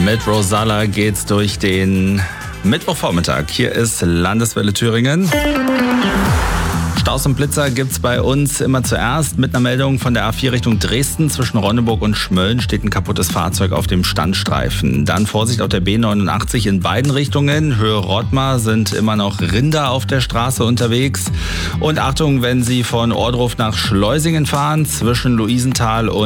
Mit Rosalla geht's durch den Mittwochvormittag. Hier ist Landeswelle Thüringen. Staus und Blitzer gibt's bei uns immer zuerst. Mit einer Meldung von der A4 Richtung Dresden. Zwischen Ronneburg und Schmölln steht ein kaputtes Fahrzeug auf dem Standstreifen. Dann Vorsicht auf der B89 in beiden Richtungen. Höhe Rottmar sind immer noch Rinder auf der Straße unterwegs. Und Achtung, wenn Sie von Ohrdruf nach Schleusingen fahren, zwischen Luisenthal und